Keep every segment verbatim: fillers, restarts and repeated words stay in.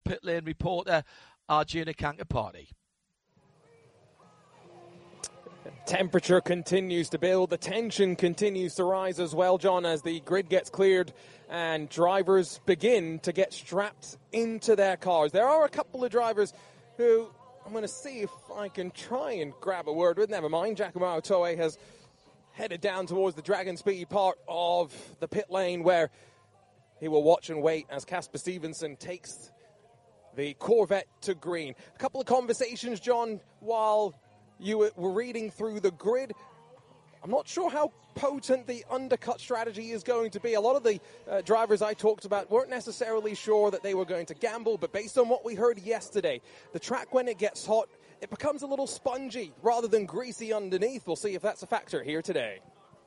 pit lane reporter, Arjuna Kankapati. Temperature continues to build. The tension continues to rise as well, John, as the grid gets cleared and drivers begin to get strapped into their cars. There are a couple of drivers who, I'm going to see if I can try and grab a word with. Never mind. Giacomo Autoe has headed down towards the Dragon Speed part of the pit lane, where he will watch and wait as Casper Stevenson takes the Corvette to green. A couple of conversations, John, while you were reading through the grid. I'm not sure how potent the undercut strategy is going to be. A lot of the uh, drivers I talked about weren't necessarily sure that they were going to gamble, but based on what we heard yesterday, the track, when it gets hot, it becomes a little spongy rather than greasy underneath. We'll see if that's a factor here today.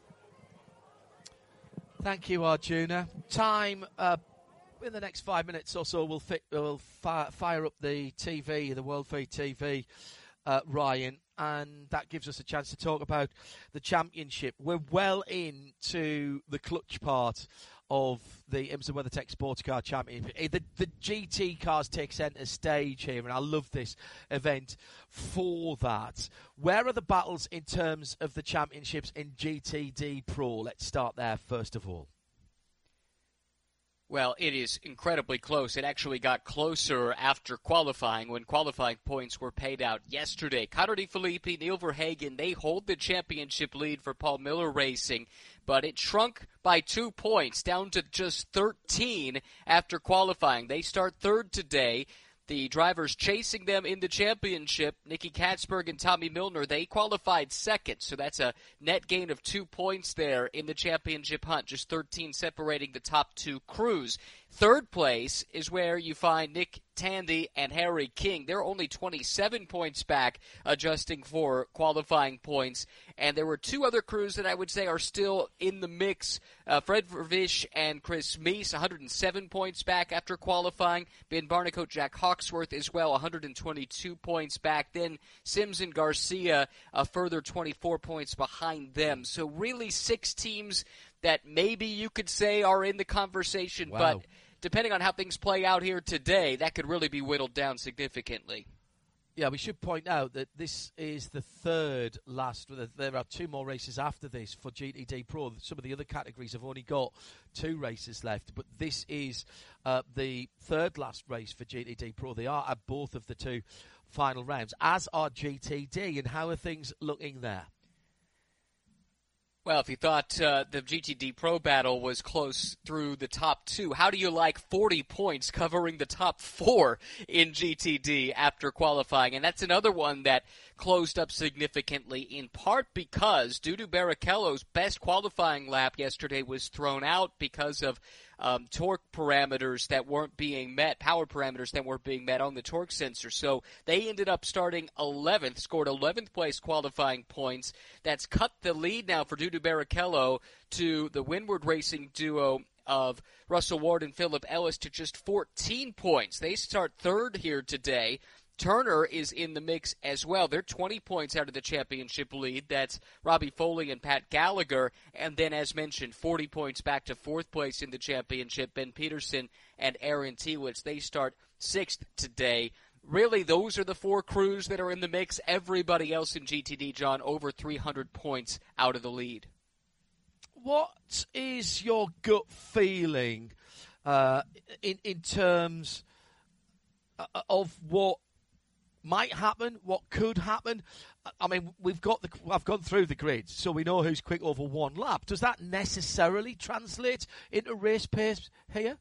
Thank you, Arjuna. Time, uh, in the next five minutes or so, we'll, fit, we'll fi- fire up the T V, the World Feed T V, uh, Ryan, and that gives us a chance to talk about the championship. We're well into the clutch part of the IMSA WeatherTech Sports Car Championship. The, the G T cars take centre stage here, and I love this event for that. Where are the battles in terms of the championships in G T D Pro? Let's start there first of all. Well, it is incredibly close. It actually got closer after qualifying, when qualifying points were paid out yesterday. Connor DeFilippi, Neil Verhagen, they hold the championship lead for Paul Miller Racing, but it shrunk by two points, down to just thirteen after qualifying. They start third today. The drivers chasing them in the championship, Nicky Katzberg and Tommy Milner, they qualified second. So that's a net gain of two points there in the championship hunt, just thirteen separating the top two crews. Third place is where you find Nick Tandy and Harry King. They're only twenty-seven points back, adjusting for qualifying points. And there were two other crews that I would say are still in the mix. Uh, Fred Vervish and Chris Meese, one hundred seven points back after qualifying. Ben Barnicoat, Jack Hawksworth as well, one hundred twenty-two points back. Then Sims and Garcia, a further twenty-four points behind them. So really six teams that maybe you could say are in the conversation, wow. but depending on how things play out here today, that could really be whittled down significantly. Yeah, we should point out that this is the third last. There are two more races after this for G T D Pro. Some of the other categories have only got two races left, but this is uh, the third last race for G T D Pro. They are at both of the two final rounds, as are G T D. And how are things looking there? Well, if you thought uh, the G T D Pro battle was close through the top two, how do you like forty points covering the top four in G T D after qualifying? And that's another one that closed up significantly, in part because Dudu Barrichello's best qualifying lap yesterday was thrown out because of um, torque parameters that weren't being met, power parameters that weren't being met on the torque sensor. So they ended up starting eleventh, scored eleventh place qualifying points. That's cut the lead now for Dudu Barrichello to the Windward Racing duo of Russell Ward and Philip Ellis to just fourteen points. They start third here today. Turner is in the mix as well. They're twenty points out of the championship lead. That's Robbie Foley and Pat Gallagher. And then, as mentioned, forty points back to fourth place in the championship. Ben Peterson and Aaron Tiewitz, they start sixth today. Really, those are the four crews that are in the mix. Everybody else in G T D, John, over three hundred points out of the lead. What is your gut feeling uh, in, in terms of what might happen, what could happen? I mean, we've got the, I've gone through the grid, so we know who's quick over one lap. Does that necessarily translate into race pace here?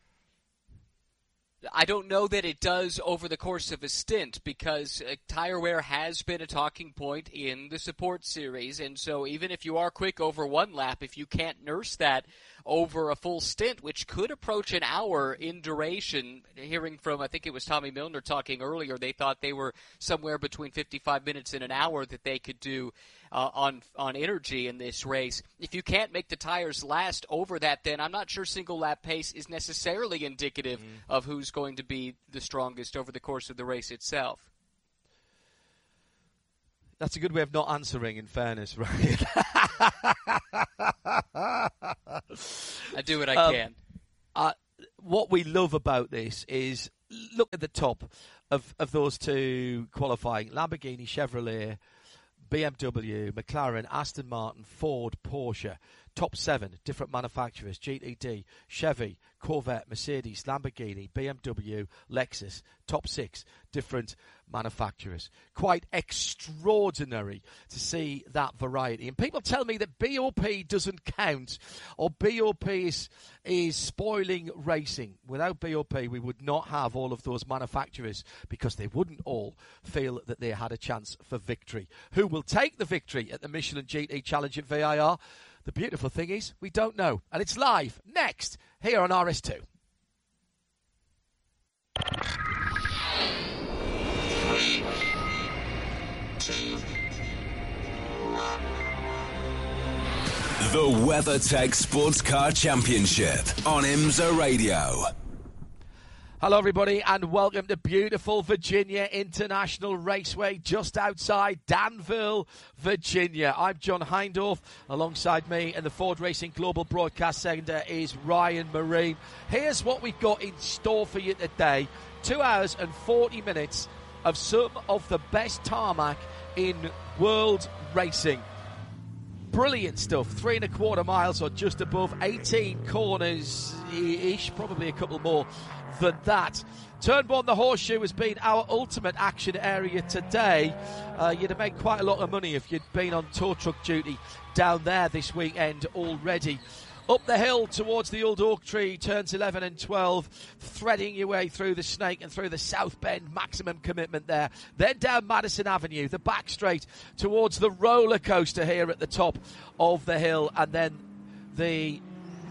I don't know that it does over the course of a stint, because uh, tire wear has been a talking point in the support series, and so even if you are quick over one lap, if you can't nurse that over a full stint, which could approach an hour in duration, hearing from, I think it was Tommy Milner talking earlier, they thought they were somewhere between fifty-five minutes and an hour that they could do uh, on on energy in this race. If you can't make the tires last over that, then I'm not sure single lap pace is necessarily indicative mm. of who's going to be the strongest over the course of the race itself. That's a good way of not answering, in fairness, right? I do what I um, can. Uh, what we love about this is look at the top of, of those two qualifying: Lamborghini, Chevrolet, B M W, McLaren, Aston Martin, Ford, Porsche. Top seven different manufacturers: G T D, Chevy, Corvette, Mercedes, Lamborghini, B M W, Lexus. Top six different manufacturers. Quite extraordinary to see that variety. And people tell me that B O P doesn't count, or B O P is, is spoiling racing. Without B O P, we would not have all of those manufacturers, because they wouldn't all feel that they had a chance for victory. Who will take the victory at the Michelin G T Challenge at V I R? The beautiful thing is, we don't know. And it's live next here on R S two. The WeatherTech Sports Car Championship on IMSA Radio. Hello, everybody, and welcome to beautiful Virginia International Raceway, just outside Danville, Virginia. I'm John Hindorf. Alongside me in the Ford Racing Global Broadcast Centre is Ryan Marine. Here's what we've got in store for you today. Two hours and forty minutes of some of the best tarmac in world racing. Brilliant stuff. Three and a quarter miles, or just above, eighteen corners-ish, probably a couple more than that. Turn one, the Horseshoe, has been our ultimate action area today. Uh, you'd have made quite a lot of money if you'd been on tow truck duty down there this weekend already. Up the hill towards the Old Oak Tree, turns eleven and twelve, threading your way through the Snake and through the South Bend, maximum commitment there. Then down Madison Avenue, the back straight towards the roller coaster here at the top of the hill, and then the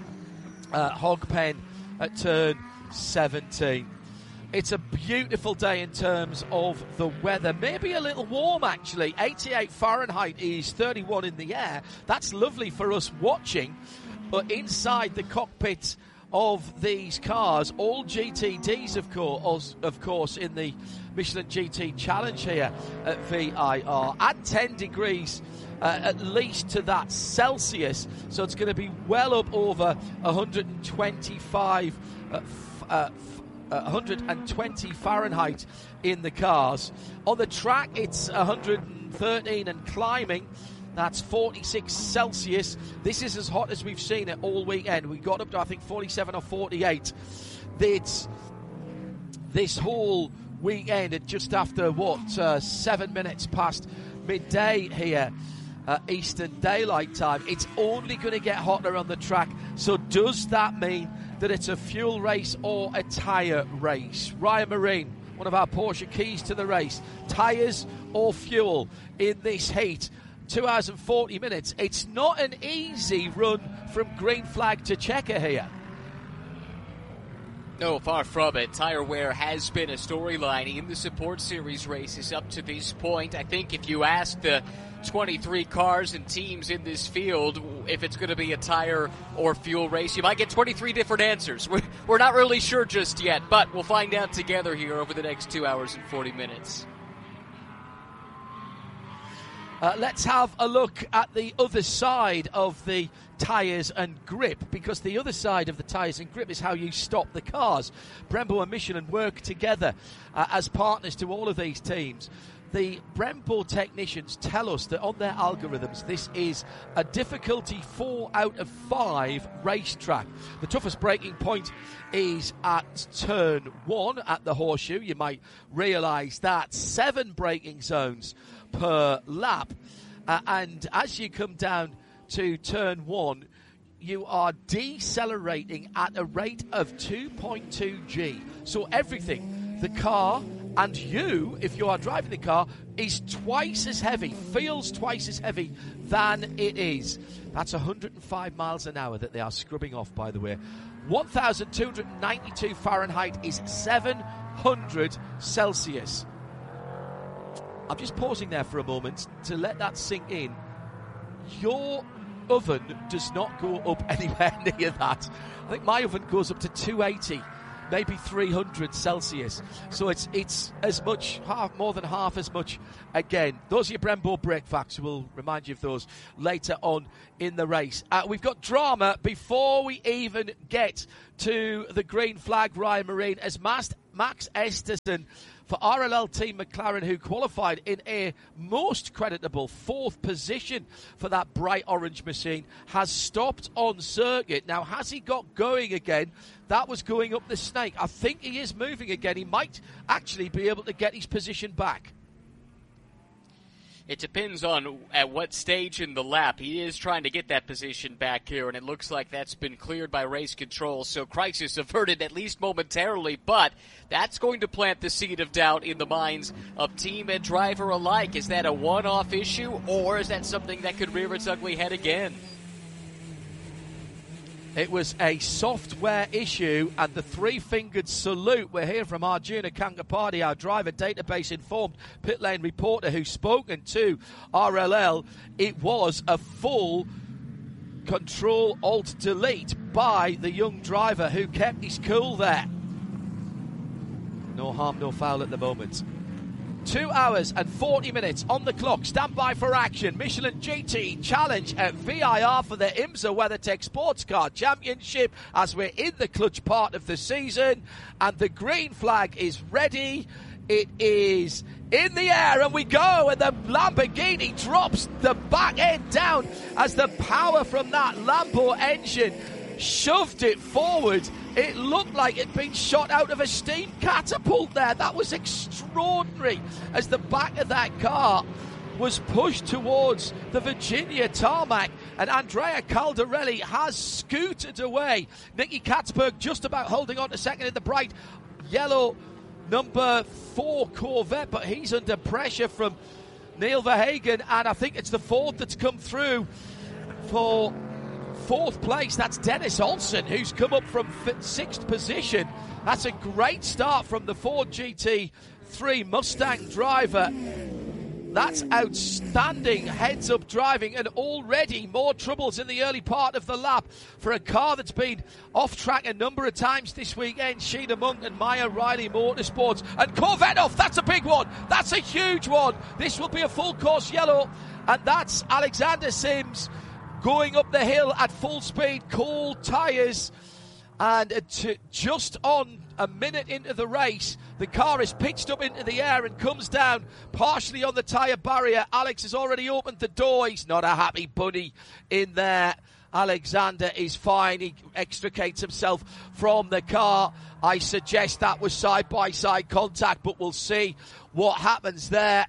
uh, hog pen at turn seventeen. It's a beautiful day in terms of the weather. Maybe a little warm, actually. eighty-eight Fahrenheit is thirty-one in the air. That's lovely for us watching. But inside the cockpit of these cars, all G T Ds, of course, of course, in the Michelin G T Challenge here at V I R. Add ten degrees uh, at least to that Celsius, so it's going to be well up over one hundred twenty-five uh, f- uh, f- uh, one hundred twenty Fahrenheit in the cars. On the track, it's one hundred thirteen and climbing. That's forty-six Celsius. This is as hot as we've seen it all weekend. We got up to, I think, forty-seven or forty-eight. It's this whole weekend at just after, what, uh, seven minutes past midday here, uh, Eastern Daylight Time. It's only going to get hotter on the track. So does that mean that it's a fuel race or a tyre race? Ryan Marine, one of our Porsche keys to the race. Tyres or fuel in this heat? Two hours and forty minutes. It's not an easy run from green flag to checker here. No, far from it. Tire wear has been a storyline in the Support Series races up to this point. I think if you ask the twenty-three cars and teams in this field if it's going to be a tire or fuel race, you might get twenty-three different answers. We're, we're not really sure just yet, but we'll find out together here over the next two hours and forty minutes. Uh, let's have a look at the other side of the tyres and grip, because the other side of the tyres and grip is how you stop the cars. Brembo and Michelin work together uh, as partners to all of these teams. The Brembo technicians tell us that on their algorithms, this is a difficulty four out of five racetrack. The toughest braking point is at turn one at the Horseshoe. You might realise that. Seven braking zones per lap. Uh, and as you come down to turn one, you are decelerating at a rate of two point two G. So everything, the car and you, if you are driving the car, is twice as heavy, feels twice as heavy than it is. That's one hundred five miles an hour that they are scrubbing off, by the way. one thousand two hundred ninety-two Fahrenheit is seven hundred Celsius. I'm just pausing there for a moment to let that sink in. Your oven does not go up anywhere near that. I think my oven goes up to two eighty, maybe three hundred Celsius. So it's it's as much, half, more than half as much again. Those are your Brembo brake facts. We'll remind you of those later on in the race. Uh, we've got drama before we even get to the green flag, Ryan Marine, as Max, Max Esterson for R L L Team McLaren, who qualified in a most creditable fourth position for that bright orange machine, has stopped on circuit. Now, has he got going again? That was going up the snake. I think he is moving again. He might actually be able to get his position back. It depends on at what stage in the lap. He is trying to get that position back here, and it looks like that's been cleared by race control. So crisis averted, at least momentarily, but that's going to plant the seed of doubt in the minds of team and driver alike. Is that a one-off issue, or is that something that could rear its ugly head again? It was a software issue, and the three-fingered salute. We're here from Arjuna Kankapati, our driver database informed pit lane reporter who's spoken to R L L. It was a full control alt delete by the young driver who kept his cool there. No harm, no foul at the moment. Two hours and forty minutes on the clock. Stand by for action. Michelin G T Challenge at V I R for the IMSA WeatherTech Sports Car Championship as we're in the clutch part of the season. And the green flag is ready. It is in the air, and we go, and the Lamborghini drops the back end down as the power from that Lambo engine shoved it forward. It looked like it'd been shot out of a steam catapult there. That was extraordinary as the back of that car was pushed towards the Virginia tarmac, and Andrea Caldarelli has scooted away. Nicky Katzberg just about holding on to second in the bright yellow number four Corvette, but he's under pressure from Neil Verhagen, and I think it's the Ford that's come through for fourth place. That's Dennis Olsen, who's come up from sixth position. That's a great start from the Ford G T three Mustang driver. That's outstanding heads-up driving, and already more troubles in the early part of the lap for a car that's been off track a number of times this weekend. Sheena Monk and Maya Riley Motorsports. And Corvette off, that's a big one. That's a huge one. This will be a full course yellow, and that's Alexander Sims going up the hill at full speed, cold tyres, and to just on a minute into the race, the car is pitched up into the air and comes down partially on the tyre barrier. Alex has already opened the door. He's not a happy bunny in there. Alexander is fine. He extricates himself from the car. I suggest that was side-by-side contact, but we'll see what happens there.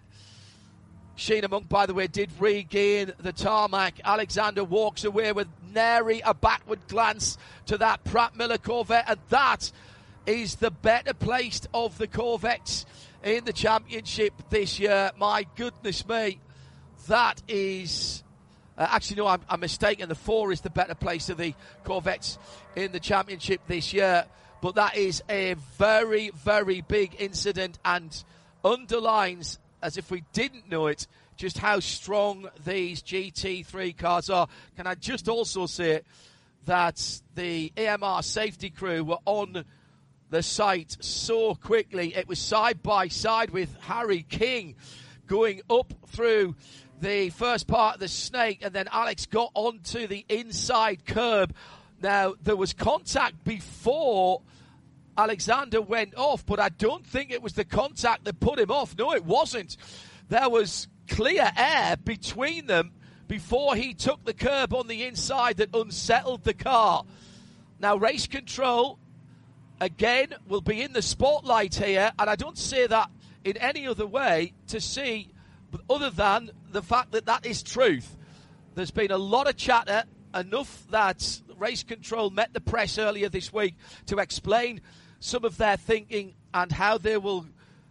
Sheena Monk, by the way, did regain the tarmac. Alexander walks away with nary a backward glance to that Pratt Miller Corvette, and that is the better placed of the Corvettes in the championship this year. My goodness me, that is... Uh, actually, no, I'm, I'm mistaken. The four is the better place of the Corvettes in the championship this year. But that is a very, very big incident and underlines, as if we didn't know it, just how strong these G T three cars are. Can I just also say that the A M R safety crew were on the site so quickly. It was side by side with Harry King going up through the first part of the snake, and then Alex got onto the inside curb. Now, there was contact before Alexander went off, but I don't think it was the contact that put him off. No, it wasn't. There was clear air between them before he took the curb on the inside that unsettled the car. Now, race control, again, will be in the spotlight here, and I don't say that in any other way to see, other than the fact that that is truth. There's been a lot of chatter, enough that race control met the press earlier this week to explain some of their thinking and how they will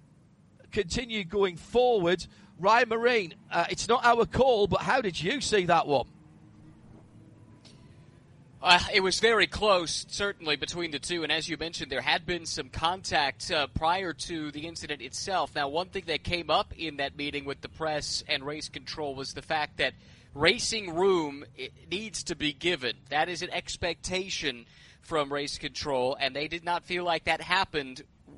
continue going forward. Ryan Marine, uh, it's not our call, but how did you see that one? Uh, it was very close, certainly, between the two. And as you mentioned, there had been some contact uh, prior to the incident itself. Now, one thing that came up in that meeting with the press and race control was the fact that racing room it needs to be given. That is an expectation from race control, and they did not feel like that happened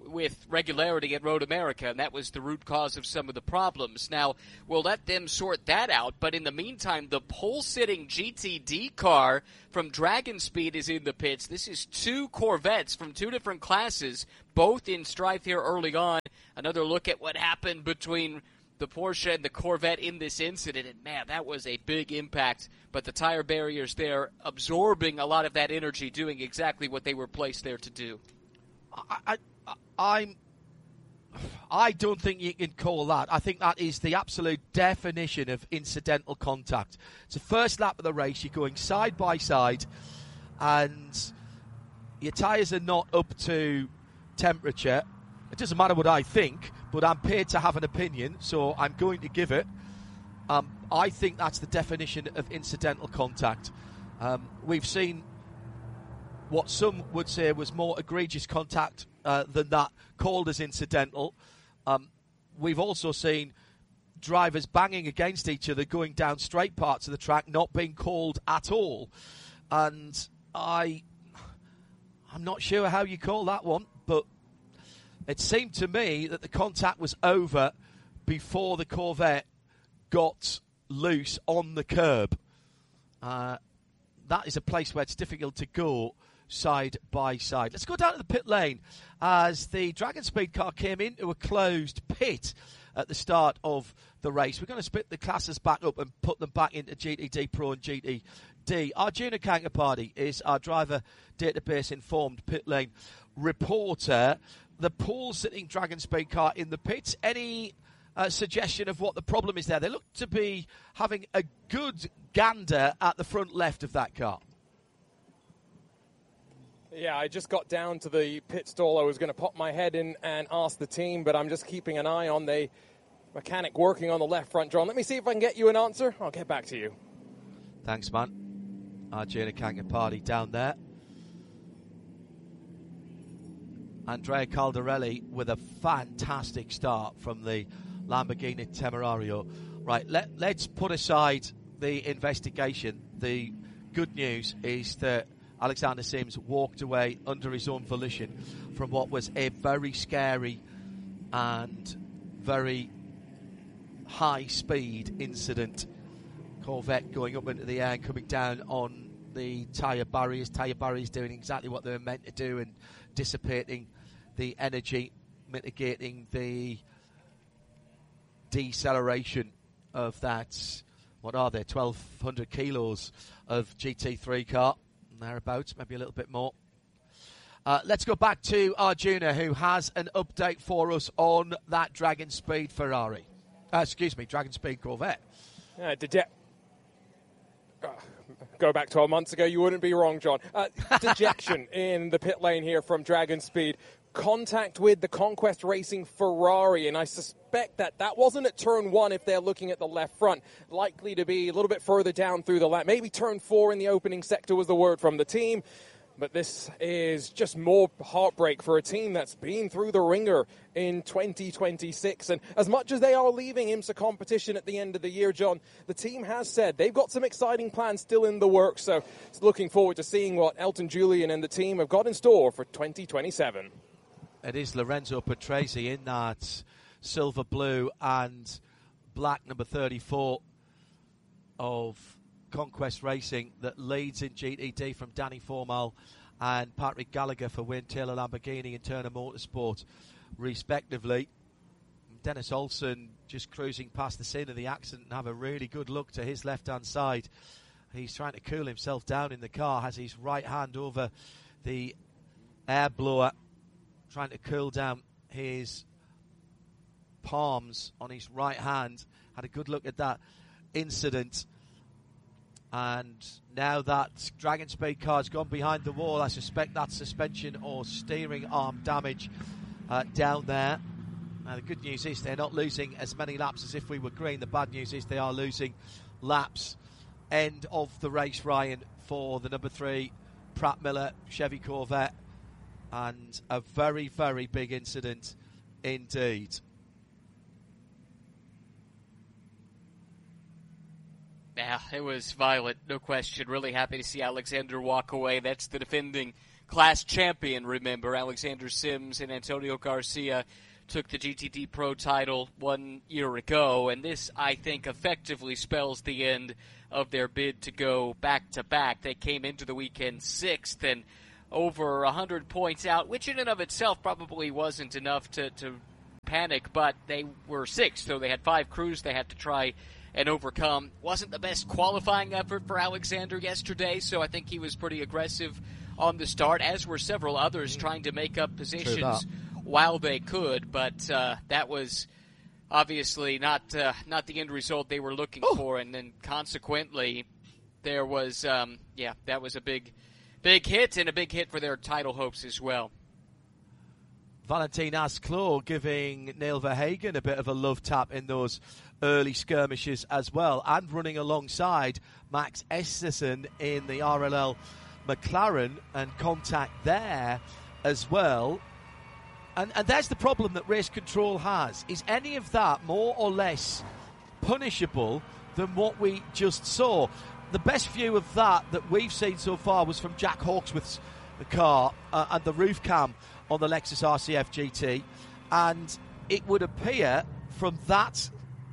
with regularity at Road America, and that was the root cause of some of the problems. Now, we'll let them sort that out, but in the meantime, the pole-sitting G T D car from Dragon Speed is in the pits. This is two Corvettes from two different classes, both in strife here early on. Another look at what happened between the Porsche and the Corvette in this incident, and man, that was a big impact, but the tire barriers there absorbing a lot of that energy, doing exactly what they were placed there to do. I, I, I'm, I don't think you can call that. I think that is the absolute definition of incidental contact. It's the first lap of the race, you're going side by side, and your tyres are not up to temperature. It doesn't matter what I think, but I'm paid to have an opinion, so I'm going to give it. Um, I think that's the definition of incidental contact. Um, we've seen what some would say was more egregious contact uh, than that, called as incidental. Um, we've also seen drivers banging against each other, going down straight parts of the track, not being called at all. And I, I'm not sure how you call that one, but it seemed to me that the contact was over before the Corvette got loose on the curb. Uh, that is a place where it's difficult to go side by side. Let's go down to the pit lane as the Dragon Speed car came into a closed pit at the start of the race. We're going to split the classes back up and put them back into G T D Pro and G T D. Arjuna Kankaparty is our driver database informed pit lane reporter. The pole-sitting Dragon Speed car in the pits. Any uh, suggestion of what the problem is there? They look to be having a good gander at the front left of that car. Yeah, I just got down to the pit stall. I was going to pop my head in and ask the team, but I'm just keeping an eye on the mechanic working on the left front, John. Let me see if I can get you an answer. I'll get back to you. Thanks, man. Arjuna Kankaparty down there. Andrea Caldarelli with a fantastic start from the Lamborghini Temerario. Right, let, let's put aside the investigation. The good news is that Alexander Sims walked away under his own volition from what was a very scary and very high-speed incident. Corvette going up into the air and coming down on the tyre barriers. Tyre barriers doing exactly what they were meant to do and dissipating the energy, mitigating the deceleration of that, what are there, twelve hundred kilos of G T three car, thereabouts, maybe a little bit more. Uh, let's go back to Arjuna, who has an update for us on that Dragon Speed Ferrari. Uh, excuse me, Dragon Speed Corvette. Uh, did you... Uh, go back twelve months ago, you wouldn't be wrong, John. Uh, dejection in the pit lane here from Dragon Speed. Contact with the Conquest Racing Ferrari, and I suspect that that wasn't at turn one if they're looking at the left front. Likely to be a little bit further down through the lap. Maybe turn four in the opening sector was the word from the team. But this is just more heartbreak for a team that's been through the ringer in twenty twenty-six. And as much as they are leaving IMSA competition at the end of the year, John, the team has said they've got some exciting plans still in the works. So looking forward to seeing what Elton Julian and the team have got in store for twenty twenty-seven. It is Lorenzo Patrese in that silver, blue and black number thirty-four of Conquest Racing that leads in G T D from Danny Formal and Patrick Gallagher for Wayne Taylor Lamborghini and Turner Motorsport, respectively. Dennis Olsen just cruising past the scene of the accident and have a really good look to his left-hand side. He's trying to cool himself down in the car, has his right hand over the air blower, trying to cool down his palms on his right hand. Had a good look at that incident. And now that Dragon Speed car's gone behind the wall, I suspect that's suspension or steering arm damage uh, down there. Now the good news is they're not losing as many laps as if we were green. The bad news is they are losing laps. End of the race, Ryan, for the number three Pratt Miller Chevy Corvette. And a very, very big incident indeed. Yeah, it was violent, no question. Really happy to see Alexander walk away. That's the defending class champion, remember. Alexander Sims and Antonio Garcia took the G T D Pro title one year ago, and this, I think, effectively spells the end of their bid to go back-to-back. They came into the weekend sixth and over one hundred points out, which in and of itself probably wasn't enough to, to panic, but they were sixth, so they had five crews they had to try and overcome. Wasn't the best qualifying effort for Alexander yesterday, so I think he was pretty aggressive on the start, as were several others trying to make up positions while they could, but uh, that was obviously not uh, not the end result they were looking oh. for, and then consequently there was, um, yeah, that was a big, big hit, and a big hit for their title hopes as well. Valentin Asclaux giving Neil Verhagen a bit of a love tap in those early skirmishes as well, and running alongside Max Esterson in the R L L McLaren, and contact there as well. And, and that's the problem that race control has. Is any of that more or less punishable than what we just saw? The best view of that that we've seen so far was from Jack Hawksworth's car uh, and the roof cam on the Lexus R C F G T. And it would appear from that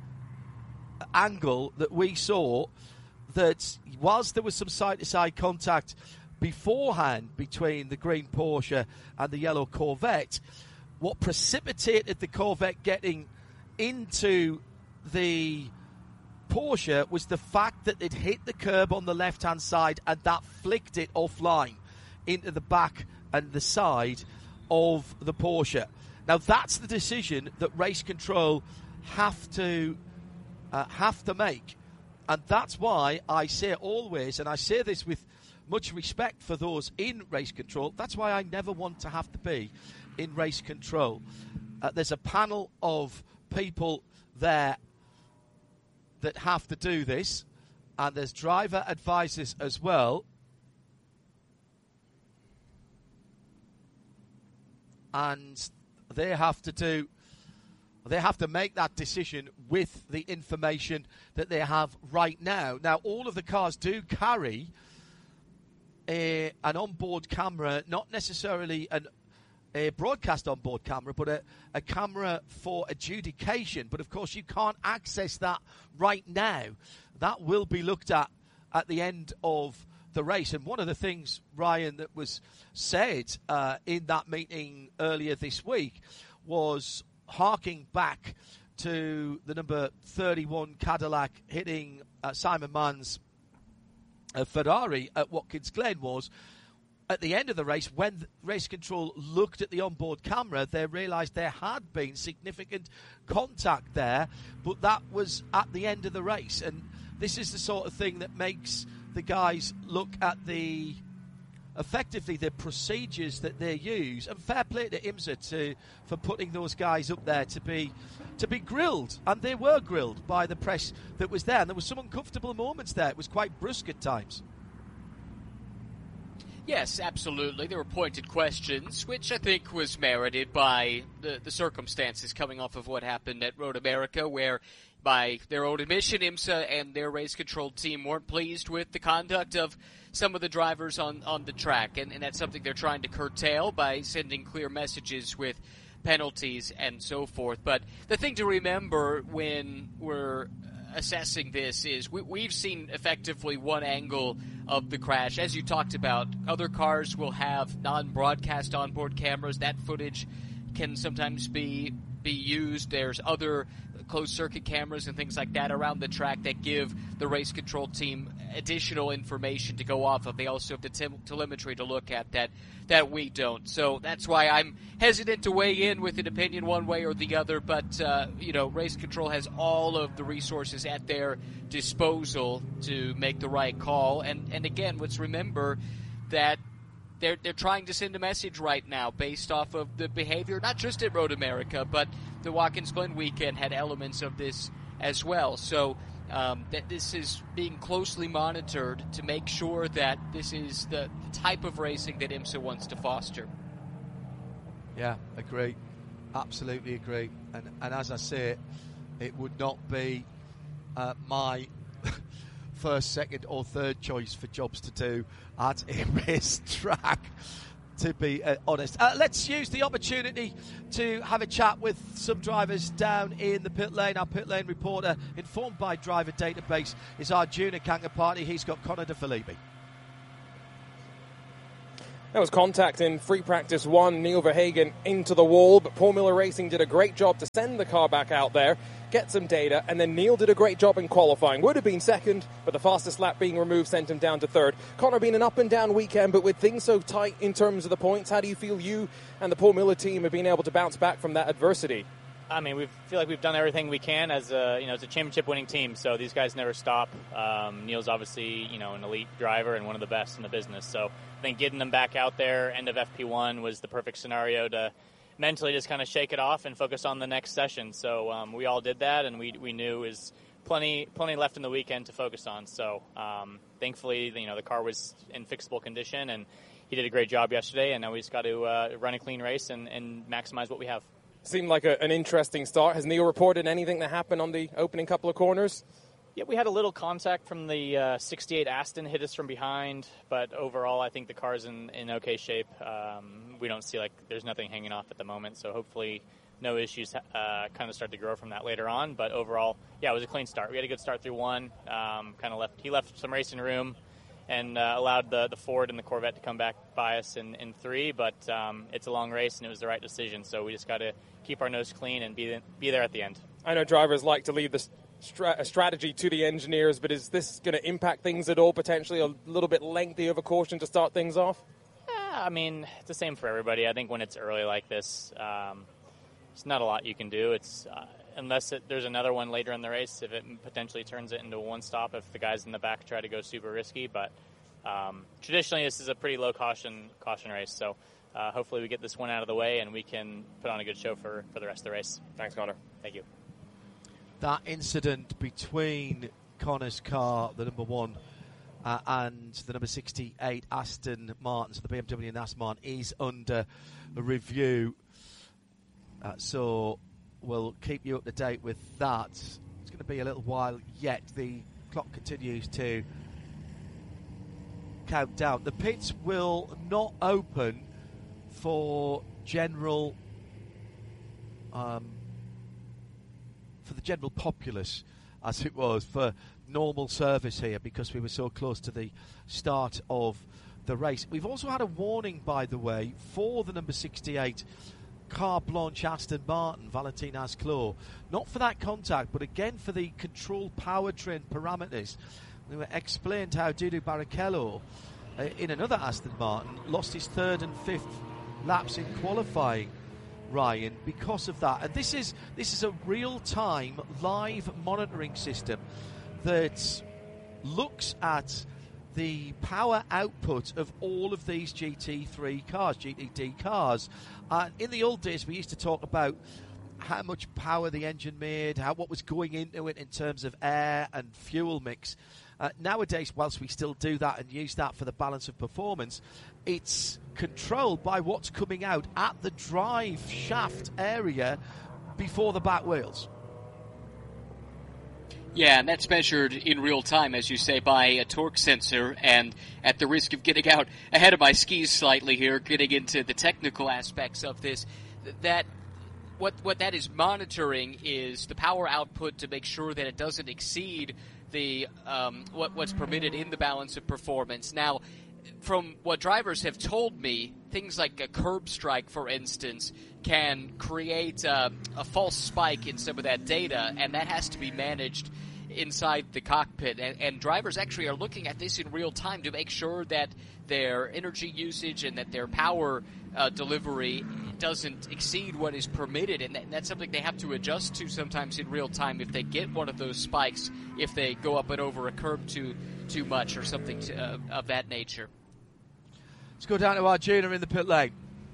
angle that we saw that whilst there was some side-to-side contact beforehand between the green Porsche and the yellow Corvette, what precipitated the Corvette getting into the Porsche was the fact that it hit the curb on the left-hand side, and that flicked it offline into the back and the side of the Porsche. Now, that's the decision that race control have to uh, have to make, and that's why I say always, and I say this with much respect for those in race control, that's why I never want to have to be in race control. Uh, there's a panel of people there that have to do this, and there's driver advisors as well. And they have to do, they have to make that decision with the information that they have right now. Now, all of the cars do carry a, an onboard camera, not necessarily an a broadcast onboard camera, but a, a camera for adjudication. But of course, you can't access that right now. That will be looked at at the end of the race. And one of the things, Ryan, that was said uh, in that meeting earlier this week was harking back to the number thirty-one Cadillac hitting uh, Simon Mann's uh, Ferrari at Watkins Glen was, at the end of the race, when race control looked at the onboard camera, they realised there had been significant contact there, but that was at the end of the race. And this is the sort of thing that makes the guys look at the, effectively, the procedures that they use. And fair play to IMSA to, for putting those guys up there to be to be grilled. And they were grilled by the press that was there. And there were some uncomfortable moments there. It was quite brusque at times. Yes, absolutely. There were pointed questions, which I think was merited by the, the circumstances coming off of what happened at Road America, where, by their own admission, IMSA and their race control team weren't pleased with the conduct of some of the drivers on, on the track. And, and that's something they're trying to curtail by sending clear messages with penalties and so forth. But the thing to remember when we're assessing this is we, we've seen effectively one angle of the crash. As you talked about, other cars will have non-broadcast onboard cameras. That footage can sometimes be be used. There's other closed-circuit cameras and things like that around the track that give the race control team additional information to go off of. They also have the te- telemetry to look at that that we don't. So that's why I'm hesitant to weigh in with an opinion one way or the other. But, uh, you know, race control has all of the resources at their disposal to make the right call. And, and again, let's remember that They're they're trying to send a message right now based off of the behavior, not just at Road America, but the Watkins Glen weekend had elements of this as well. So um, that this is being closely monitored to make sure that this is the type of racing that IMSA wants to foster. Yeah, agree. Absolutely agree. And and as I say, it, it would not be uh, my first, second or third choice for jobs to do at a race track to be uh, honest. Uh, let's use the opportunity to have a chat with some drivers down in the pit lane. Our pit lane reporter, informed by Driver Database, is our Junior Kangaparty. He's got Connor De Phillippi. That was contact in free practice one, Neil Verhagen into the wall, but Paul Miller Racing did a great job to send the car back out there, get some data, and then Neil did a great job in qualifying. Would have been second, but the fastest lap being removed sent him down to third. Connor, been an up and down weekend, but with things so tight in terms of the points, how do you feel you and the Paul Miller team have been able to bounce back from that adversity? I mean, we feel like we've done everything we can as a, you know, as a championship-winning team. So these guys never stop. Um, Neil's obviously, you know, an elite driver and one of the best in the business. So I think getting them back out there, end of F P one, was the perfect scenario to mentally just kind of shake it off and focus on the next session. So um, we all did that, and we we knew is plenty plenty left in the weekend to focus on. So um, thankfully, you know, the car was in fixable condition, and he did a great job yesterday. And now we just got to uh, run a clean race and, and maximize what we have. Seemed like a, an interesting start. Has Neil reported anything that happened on the opening couple of corners? Yeah, we had a little contact from the uh, sixty-eight Aston, hit us from behind, but overall I think the car's in, in okay shape. Um, we don't see, like, there's nothing hanging off at the moment, so hopefully no issues uh, kind of start to grow from that later on. But overall, yeah, it was a clean start. We had a good start through one. Um, kind of left, he left some racing room and uh, allowed the, the Ford and the Corvette to come back by us in, in three, but um, it's a long race and it was the right decision, so we just got to keep our nose clean and be be there at the end. I know drivers like to leave the stra- strategy to the engineers, but is this going to impact things at all, potentially a little bit lengthy of a caution to start things off? Yeah, I mean, it's the same for everybody. I think when it's early like this, um, there's not a lot you can do. It's uh, unless it, there's another one later in the race, if it potentially turns it into a one-stop, if the guys in the back try to go super risky. But um, traditionally, this is a pretty low caution caution race, so uh, hopefully we get this one out of the way and we can put on a good show for, for the rest of the race. Thanks, Connor. Thank you. That incident between Connor's car, the number one, uh, and the number sixty-eight Aston Martin, so the B M W and Aston Martin, is under review. Uh, so we'll keep you up to date with that. It's going to be a little while yet. The clock continues to count down. The pits will not open for general um, for the general populace, as it was for normal service here, because we were so close to the start of the race. We've also had a warning, by the way, for the number sixty-eight Car Blanche Aston Martin, Valentin Asclot, not for that contact, but again for the control powertrain parameters. We were explained how Dudu Barrichello, uh, in another Aston Martin, lost his third and fifth laps in qualifying, Ryan, because of that. And this is this is a real-time live monitoring system that looks at the power output of all of these G T three cars, G T D cars. Uh, in the old days, we used to talk about how much power the engine made, how what was going into it in terms of air and fuel mix. Uh, nowadays, whilst we still do that and use that for the balance of performance, it's controlled by what's coming out at the drive shaft area before the back wheels. Yeah, and that's measured in real time, as you say, by a torque sensor. And at the risk of getting out ahead of my skis slightly here, getting into the technical aspects of this, that what what that is monitoring is the power output to make sure that it doesn't exceed the um, what what's permitted in the balance of performance. Now, from what drivers have told me, things like a curb strike, for instance, can create uh, a false spike in some of that data, and that has to be managed inside the cockpit. And, and drivers actually are looking at this in real time to make sure that their energy usage and that their power uh, delivery doesn't exceed what is permitted, and, that, and that's something they have to adjust to sometimes in real time if they get one of those spikes, if they go up and over a curb too too much or something to, uh, of that nature. Let's go down to our junior in the pit lane.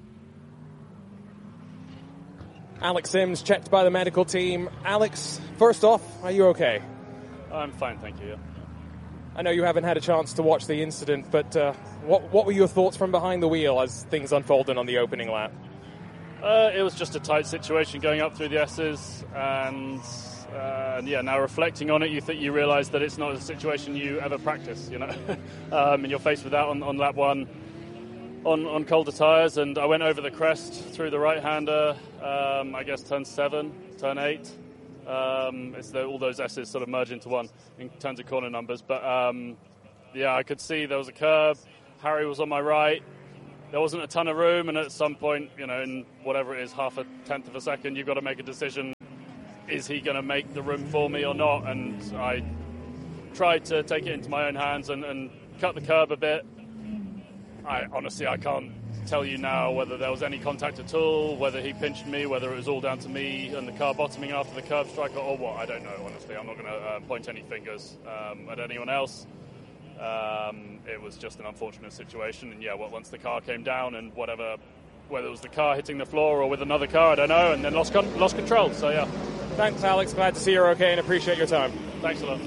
Alex Sims, checked by the medical team. Alex, first off, are you okay? I'm fine, thank you. Yeah. I know you haven't had a chance to watch the incident, but uh, what what were your thoughts from behind the wheel as things unfolded on the opening lap? Uh, it was just a tight situation going up through the S's, and uh, yeah, now reflecting on it, you think you realise that it's not a situation you ever practice, you know, um, and you're faced with that on, on lap one. on, on colder tyres, and I went over the crest through the right-hander, um, I guess turn seven, turn eight. Um, it's the, all those S's sort of merge into one in terms of corner numbers. But, um, yeah, I could see there was a curb. Harry was on my right. There wasn't a ton of room, and at some point, you know, in whatever it is, half a tenth of a second, you've got to make a decision. Is he going to make the room for me or not? And I tried to take it into my own hands and, and cut the curb a bit. I honestly, I can't tell you now whether there was any contact at all, whether he pinched me, whether it was all down to me and the car bottoming after the curb strike or what. I don't know, honestly. I'm not going to uh, point any fingers um, at anyone else. Um, it was just an unfortunate situation. And, yeah, well, once the car came down and whatever, whether it was the car hitting the floor or with another car, I don't know, and then lost con- lost control. So, yeah. Thanks, Alex. Glad to see you're okay and appreciate your time. Thanks a lot.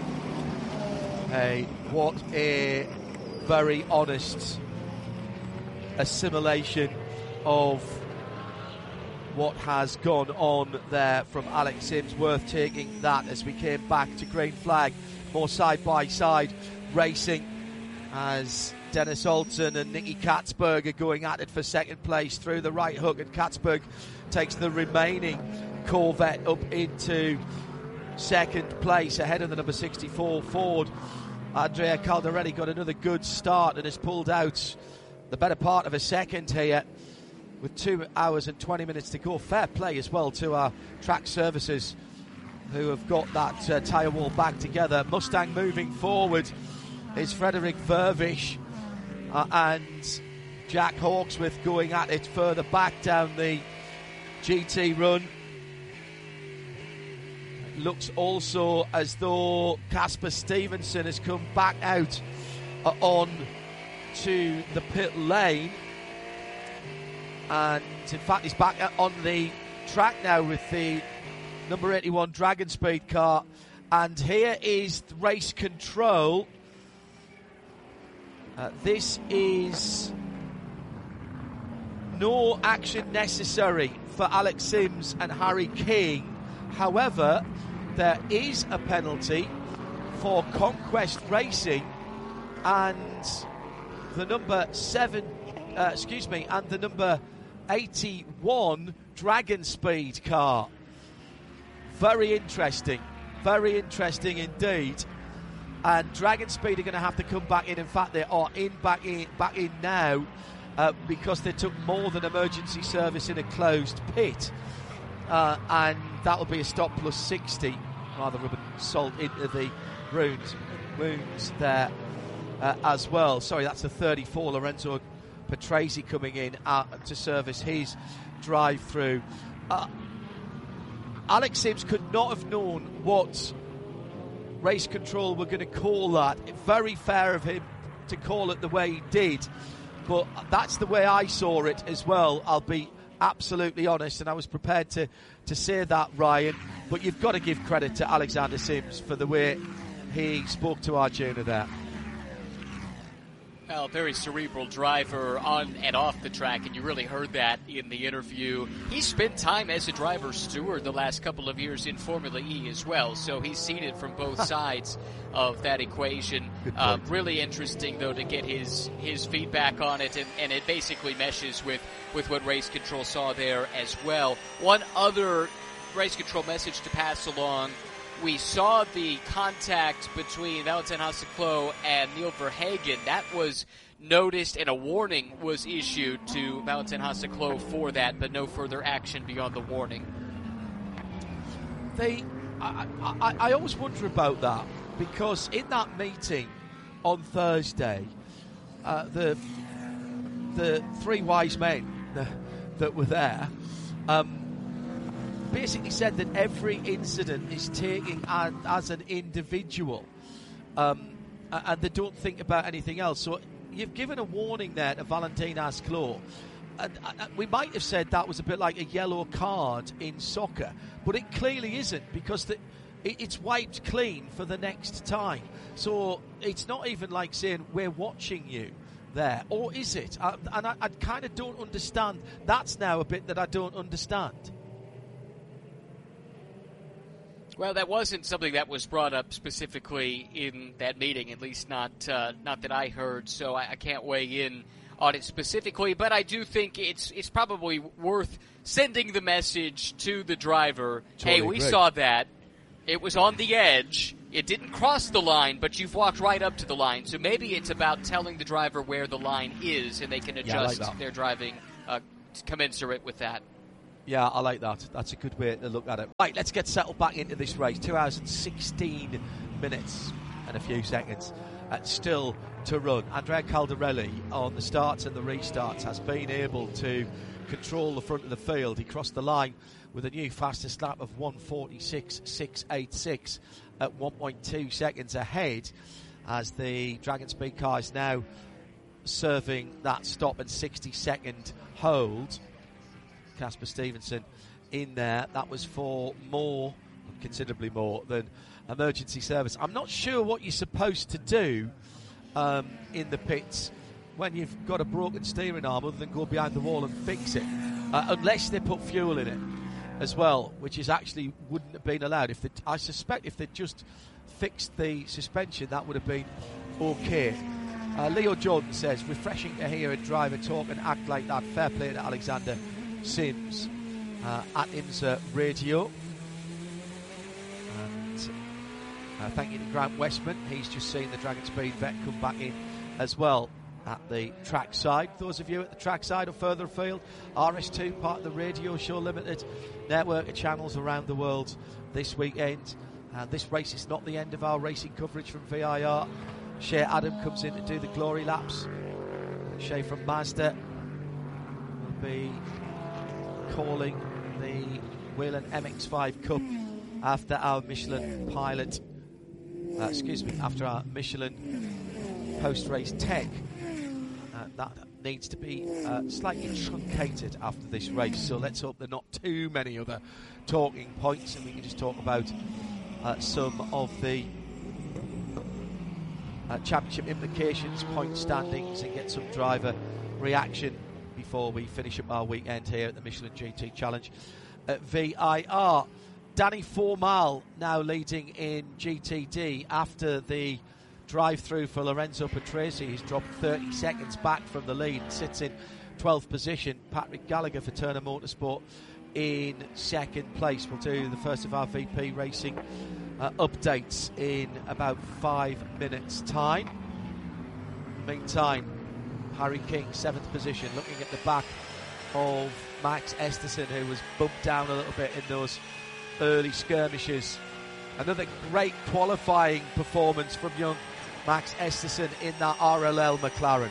Hey, what a very honest assimilation of what has gone on there from Alex Sims. Worth taking that as we came back to green flag, more side-by-side racing as Dennis Alton and Nicky Katzberg are going at it for second place through the right hook, and Katzberg takes the remaining Corvette up into second place ahead of the number sixty-four Ford. Andrea Caldarelli got another good start and has pulled out the better part of a second here with two hours and twenty minutes to go. Fair play as well to our track services who have got that uh, tyre wall back together. Mustang moving forward is Frederick Vervish uh, and Jack Hawksworth going at it further back down the G T run. It looks also as though Casper Stevenson has come back out uh, on to the pit lane, and in fact he's back on the track now with the number eighty-one Dragon Speed car. And here is race control. Uh, this is no action necessary for Alex Sims and Harry King. However, there is a penalty for Conquest Racing and the number seven, uh, excuse me, and the number eighty-one Dragon Speed car. Very interesting, very interesting indeed. And Dragon Speed are going to have to come back in. In fact, they are in back in back in now uh, because they took more than emergency service in a closed pit, uh, and that will be a stop plus sixty. Rather rubbing salt into the wounds, wounds there. Uh, as well. Sorry, that's a thirty-four. Lorenzo Patrese coming in uh, to service his drive-through. Uh, Alex Sims could not have known what race control were going to call that. Very fair of him to call it the way he did, but that's the way I saw it as well. I'll be absolutely honest, and I was prepared to, to say that, Ryan, but you've got to give credit to Alexander Sims for the way he spoke to Arjuna there. Well, very cerebral driver on and off the track, and you really heard that in the interview. He spent time as a driver steward the last couple of years in Formula E as well, so he's seen it from both sides of that equation. Uh, really interesting, though, to get his his feedback on it, and, and it basically meshes with, with what Race Control saw there as well. One other Race Control message to pass along. We saw the contact between Valentin Haseclau and Neil Verhagen. That was noticed, and a warning was issued to Valentin Haseclau for that, but no further action beyond the warning. They, I, I, I always wonder about that, because in that meeting on Thursday, uh, the the three wise men that, that were there um, basically said that every incident is taken as, as an individual, um, and they don't think about anything else. So you've given a warning there to Valentin Haseclau, and uh, we might have said that was a bit like a yellow card in soccer, but it clearly isn't, because the, it, it's wiped clean for the next time. So it's not even like saying we're watching you there, or is it? Uh, and I, I kind of don't understand. That's now a bit that I don't understand. Well, that wasn't something that was brought up specifically in that meeting, at least not uh, not that I heard, so I, I can't weigh in on it specifically, but I do think it's it's probably worth sending the message to the driver, Totally hey, we agree. saw that. It was on the edge. It didn't cross the line, but you've walked right up to the line. So maybe it's about telling the driver where the line is, and they can Yeah, I adjust like that. their driving uh, commensurate with that. Yeah, I like that. That's a good way to look at it. Right, let's get settled back into this race. two hours and sixteen minutes and a few seconds. Uh, still to run. Andrea Caldarelli on the starts and the restarts has been able to control the front of the field. He crossed the line with a new fastest lap of one forty-six point six eight six at one point two seconds ahead, as the Dragon Speed car is now serving that stop and sixty second hold. Casper Stevenson in there. That was for more, considerably more than emergency service. I'm not sure what you're supposed to do um, in the pits when you've got a broken steering arm other than go behind the wall and fix it, uh, unless they put fuel in it as well, which is actually wouldn't have been allowed. If they, I suspect if they just fixed the suspension, that would have been okay. Uh, Leo Jordan says, refreshing to hear a driver talk and act like that. Fair play to Alexander Sims uh, at IMSA Radio. And uh, thank you to Grant Westman. He's just seen the Dragon Speed vet come back in as well at the track side. Those of you at the track side or further afield, R S two, part of the Radio Show Limited network of channels around the world this weekend. Uh, this race is not the end of our racing coverage from V I R. Shea Adam comes in to do the glory laps. Shea from Mazda will be calling the Whelen M X five Cup after our Michelin pilot, uh, excuse me, after our Michelin post-race tech. Uh, that needs to be uh, slightly truncated after this race, so let's hope there are not too many other talking points and we can just talk about uh, some of the uh, championship implications, point standings, and get some driver reaction before we finish up our weekend here at the Michelin G T Challenge at V I R. Danny Formal now leading in G T D after the drive-through for Lorenzo Patrese. He's dropped thirty seconds back from the lead and sits in twelfth position. Patrick Gallagher for Turner Motorsport in second place. We'll do the first of our V P Racing uh, updates in about five minutes' time. Meantime, Harry King, seventh position, looking at the back of Max Esterson, who was bumped down a little bit in those early skirmishes. Another great qualifying performance from young Max Esterson in that R L L McLaren.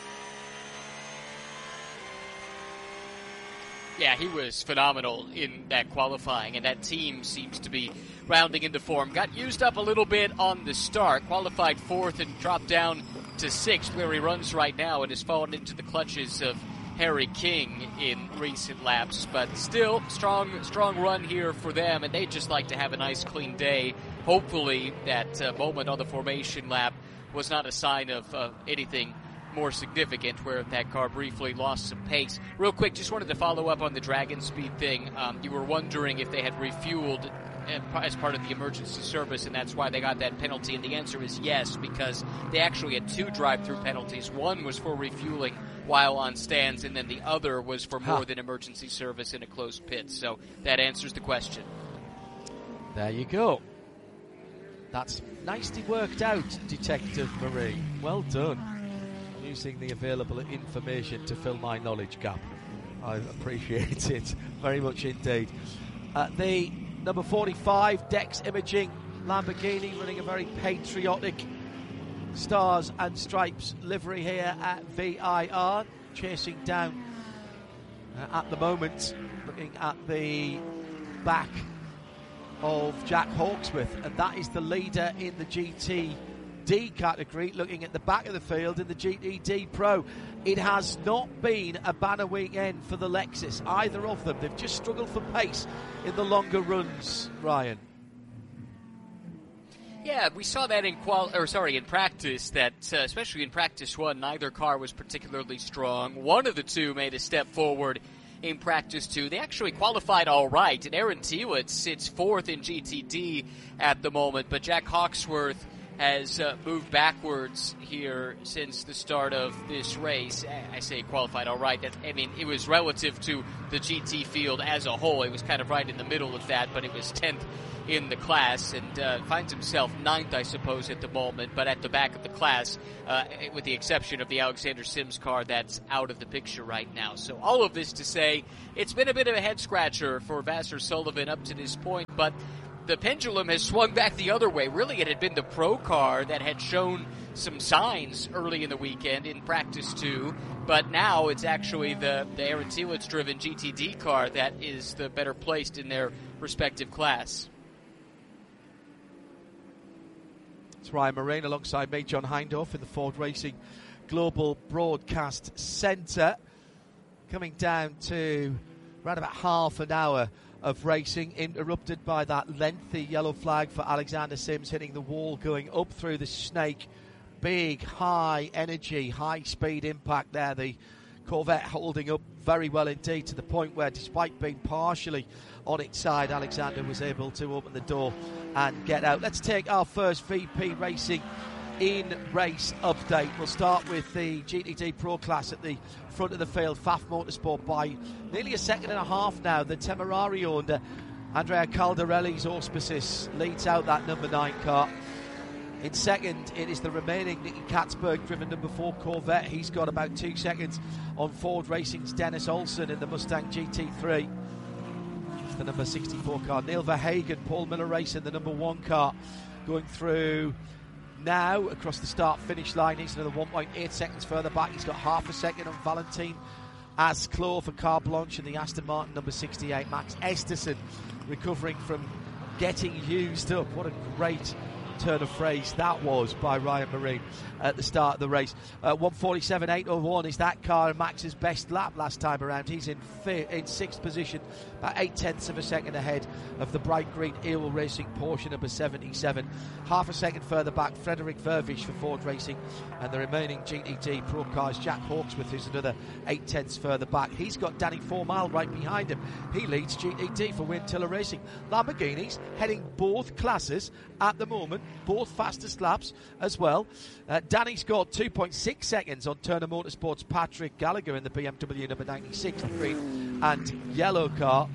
Yeah, he was phenomenal in that qualifying, and that team seems to be rounding into form. Got used up a little bit on the start, qualified fourth and dropped down to sixth, where he runs right now, and has fallen into the clutches of Harry King in recent laps. But still, strong strong run here for them, and they'd just like to have a nice clean day. Hopefully that uh, moment on the formation lap was not a sign of uh, anything more significant, where that car briefly lost some pace. Real quick, just wanted to follow up on the Dragon Speed thing. Um, you were wondering if they had refueled as part of the emergency service, and that's why they got that penalty, and the answer is yes, because they actually had two drive-through penalties. One was for refueling while on stands, and then the other was for more huh. than emergency service in a closed pit. So that answers the question. There you go. That's nicely worked out, Detective Marie. Well done. Using the available information to fill my knowledge gap. I appreciate it very much indeed. Uh, the number forty-five, Dex Imaging Lamborghini, running a very patriotic Stars and Stripes livery here at V I R, chasing down uh, at the moment, looking at the back of Jack Hawksworth, and that is the leader in the G T D category. Looking at the back of the field in the G T D Pro, it has not been a banner weekend for the Lexus, either of them. They've just struggled for pace in the longer runs, Ryan. Yeah, we saw that in qual or sorry in practice. That uh, especially in practice one, neither car was particularly strong. One of the two made a step forward in practice two. They actually qualified all right, and Aaron Tewitt sits fourth in G T D at the moment, but Jack Hawksworth has uh, moved backwards here since the start of this race. I say qualified all right. That, I mean, it was relative to the G T field as a whole. It was kind of right in the middle of that, but it was tenth in the class, and uh, finds himself ninth, I suppose, at the moment, but at the back of the class, uh, with the exception of the Alexander Sims car that's out of the picture right now. So all of this to say, it's been a bit of a head-scratcher for Vasser Sullivan up to this point, but the pendulum has swung back the other way. Really, it had been the Pro car that had shown some signs early in the weekend in practice two, but now it's actually the, the Aaron Telitz-driven G T D car that is the better placed in their respective class. It's Ryan Moraine alongside me, John Hindhaugh, in the Ford Racing Global Broadcast Centre. Coming down to around about half an hour of racing, interrupted by that lengthy yellow flag for Alexander Sims hitting the wall, going up through the snake. Big, high energy, high speed impact there. The Corvette holding up very well indeed, to the point where, despite being partially on its side, Alexander was able to open the door and get out. Let's take our first V P Racing in race update. We'll start with the G T D Pro class at the front of the field. F A F Motorsport by nearly a second and a half now. The Temerario under Andrea Caldarelli's auspices leads out that number nine car. In second, it is the remaining Nicky Katzberg-driven number four Corvette. He's got about two seconds on Ford Racing's Dennis Olsen in the Mustang G T three. It's the number sixty-four car. Neil Verhagen, Paul Miller racing the number one car, going through now across the start-finish line. He's another one point eight seconds further back. He's got half a second on Valentin Asclaux for Car Blanche and the Aston Martin number sixty-eight. Max Esterson recovering from getting used up. What a great turn of phrase that was by Ryan Moraine at the start of the race. uh, one forty-seven eight oh one is that car, and Max's best lap last time around. He's in fifth, in sixth position, about eight tenths of a second ahead of the bright green Ewell Racing Porsche number seventy-seven. Half a second further back, Frederick Vervisch for Ford Racing, and the remaining G T D Pro cars, Jack Hawksworth, who's another eight tenths further back. He's got Danny Formal right behind him. He leads G T D for Wintilla Racing. Lamborghinis heading both classes at the moment, both fastest laps as well. Uh, Danny's got two point six seconds on Turner Motorsport's Patrick Gallagher in the B M W number ninety-six. The green and yellow car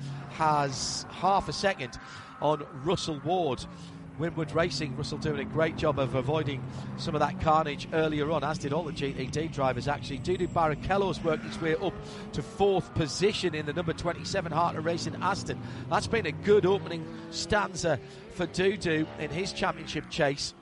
has half a second on Russell Ward. Winwood Racing, Russell doing a great job of avoiding some of that carnage earlier on, as did all the G T D drivers actually. Dudu Barrichello's worked his way up to fourth position in the number twenty-seven Hartner Racing Aston. That's been a good opening stanza for Dudu in his championship chase.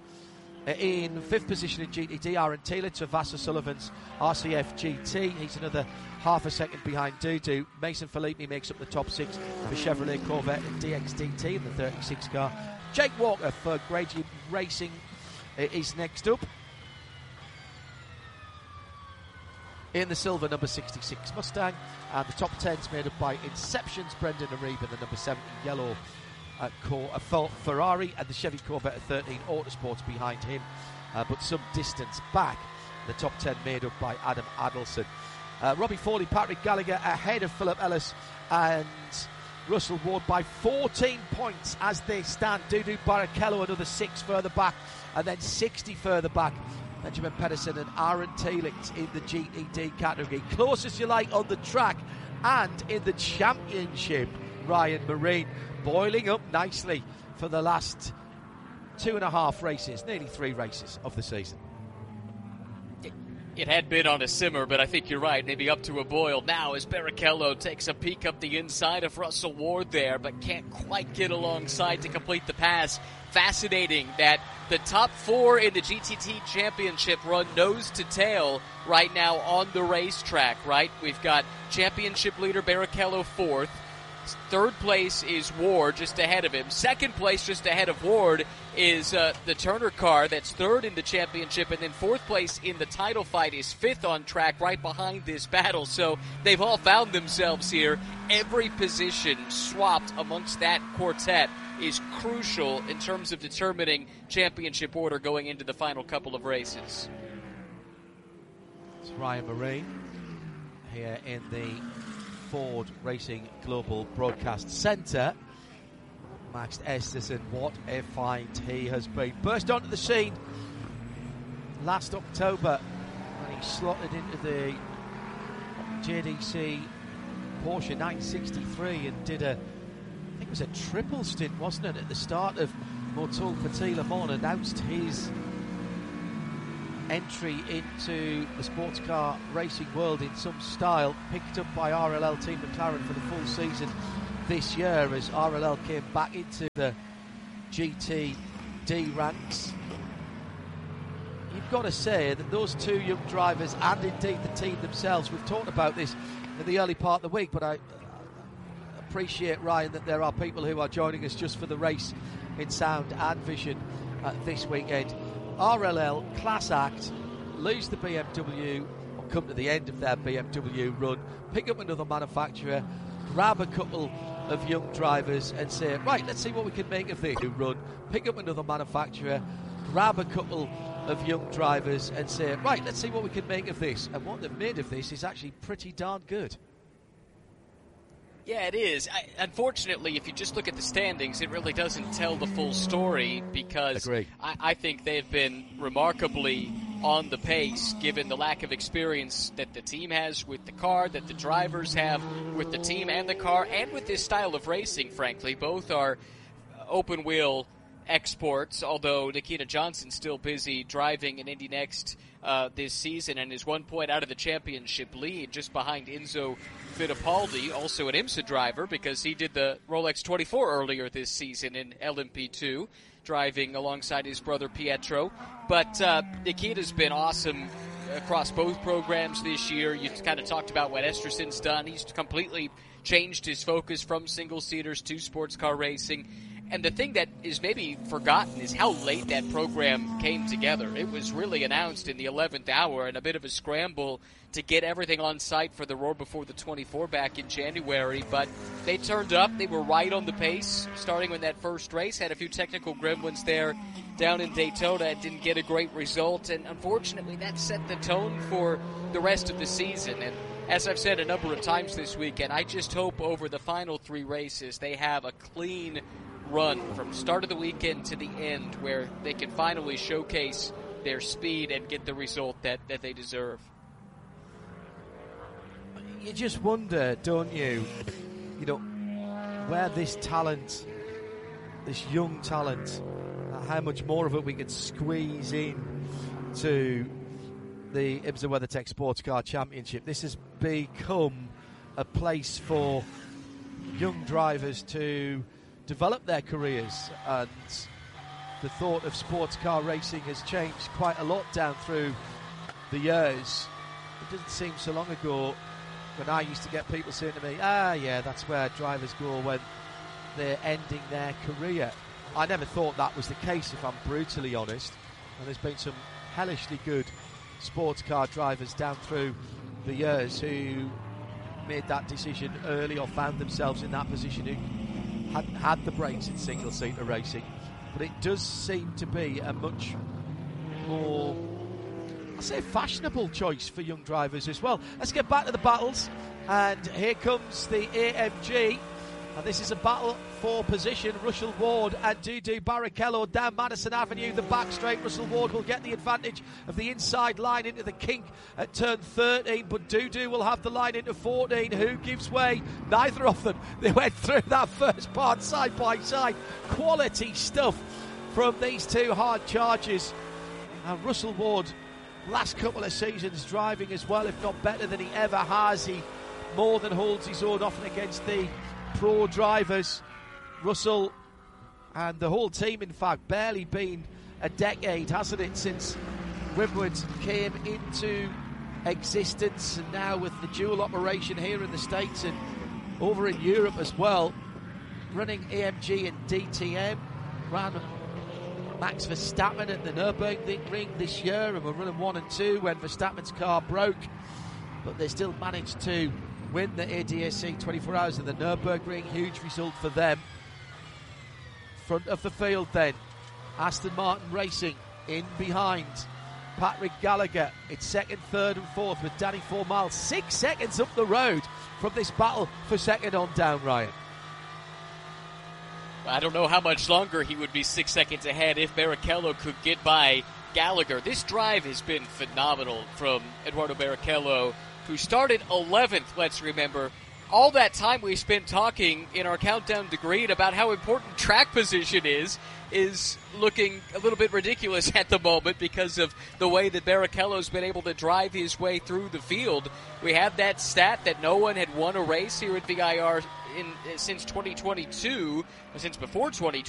In fifth position in G T D, Aaron Telitz for Vasser Sullivan's R C F G T. He's another half a second behind Dudu. Mason Filippi makes up the top six for Chevrolet Corvette and D X D T in the thirty-six car. Jake Walker for Gradient Racing is next up in the silver number sixty-six Mustang, and the top ten's made up by Inception's Brendan Ariba, the number seventy yellow uh, Cor- uh, Ferrari, and the Chevy Corvette at thirteen Autosports behind him, uh, but some distance back. The top ten made up by Adam Adelson. Uh, Robbie Foley, Patrick Gallagher ahead of Philip Ellis and Russell Ward by fourteen points as they stand. Dudu Barrichello another six further back, and then sixty further back, Benjamin Pedersen and Aaron Telitz in the G T D category. Closest you like on the track and in the championship, Ryan Moraine boiling up nicely for the last two and a half races, nearly three races of the season. It had been on a simmer, but I think you're right, maybe up to a boil now as Barrichello takes a peek up the inside of Russell Ward there, but can't quite get alongside to complete the pass. Fascinating that the top four in the G T T Championship run nose to tail right now on the racetrack, right? We've got championship leader Barrichello fourth. Third place is Ward, just ahead of him. Second place, just ahead of Ward, is uh, the Turner car that's third in the championship. And then fourth place in the title fight is fifth on track, right behind this battle. So they've all found themselves here. Every position swapped amongst that quartet is crucial in terms of determining championship order going into the final couple of races. It's Ryan Moraine here in the Ford Racing Global Broadcast Centre. Max Esterson, what a find he has been. Burst onto the scene last October when he slotted into the J D C Porsche nine sixty-three and did a, I think it was a triple stint, wasn't it, at the start of Motul Petit Le Mans, announced his entry into the sports car racing world in some style, picked up by R L L Team McLaren for the full season this year as R L L came back into the G T D ranks. You've got to say that those two young drivers and indeed the team themselves, we've talked about this in the early part of the week, but I appreciate, Ryan, that there are people who are joining us just for the race in sound and vision uh, this weekend. R L L, class act, lose the B M W, or come to the end of their B M W run, pick up another manufacturer, grab a couple of young drivers and say, right, let's see what we can make of this run, pick up another manufacturer, grab a couple of young drivers and say, right, let's see what we can make of this. And what they've made of this is actually pretty darn good. Yeah, it is. I, unfortunately, if you just look at the standings, it really doesn't tell the full story because I, I think they've been remarkably on the pace given the lack of experience that the team has with the car, that the drivers have with the team and the car, and with this style of racing, frankly. Both are open-wheel exports, although Nikita Johnson's still busy driving in Indy Next uh, this season and is one point out of the championship lead, just behind Enzo Fittipaldi, also an IMSA driver because he did the Rolex twenty-four earlier this season in L M P two, driving alongside his brother Pietro. But uh, Nikita's been awesome across both programs this year. You kind of talked about what Esterson's done. He's completely changed his focus from single-seaters to sports car racing. And the thing that is maybe forgotten is how late that program came together. It was really announced in the eleventh hour and a bit of a scramble to get everything on site for the Roar Before the twenty-four back in January. But they turned up. They were right on the pace, starting with that first race. Had a few technical gremlins there down in Daytona and didn't get a great result. And unfortunately, that set the tone for the rest of the season. And as I've said a number of times this weekend, I just hope over the final three races they have a clean run from start of the weekend to the end where they can finally showcase their speed and get the result that, that they deserve. You just wonder, don't you, you know, where this talent, this young talent, uh, how much more of it we can squeeze in to the IMSA WeatherTech Sports Car Championship. This has become a place for young drivers to develop their careers, and the thought of sports car racing has changed quite a lot down through the years. It doesn't seem so long ago when I used to get people saying to me, ah yeah, that's where drivers go when they're ending their career. I never thought that was the case, if I'm brutally honest, and there's been some hellishly good sports car drivers down through the years who made that decision early or found themselves in that position who hadn't had the breaks in single-seater racing. But it does seem to be a much more, I say, fashionable choice for young drivers as well. Let's get back to the battles, and here comes the A M G, and this is a battle for position. Russell Ward and Dudu Barrichello down Madison Avenue, the back straight. Russell Ward will get the advantage of the inside line into the kink at turn thirteen, but Dudu will have the line into fourteen. Who gives way? Neither of them. They went through that first part side by side. Quality stuff from these two hard chargers. And Russell Ward, last couple of seasons driving as well, if not better than he ever has. He more than holds his own often against the pro drivers. Russell and the whole team, in fact, barely been a decade, hasn't it, since Wimwood came into existence, and now with the dual operation here in the States and over in Europe as well, running A M G and D T M, ran Max Verstappen at the Nürburgring this year, and were running one and two when Verstappen's car broke, but they still managed to win the A D A C twenty-four hours of the Nürburgring. Huge result for them. Front of the field then, Aston Martin Racing in behind. Patrick Gallagher, it's second, third and fourth with Danny Formal six seconds up the road from this battle for second on down, Ryan. I don't know how much longer he would be six seconds ahead if Barrichello could get by Gallagher. This drive has been phenomenal from Eduardo Barrichello, who started eleventh, let's remember. All that time we spent talking in our countdown to green about how important track position is, is looking a little bit ridiculous at the moment because of the way that Barrichello's been able to drive his way through the field. We have that stat that no one had won a race here at V I R in, since twenty twenty-two, since before twenty twenty.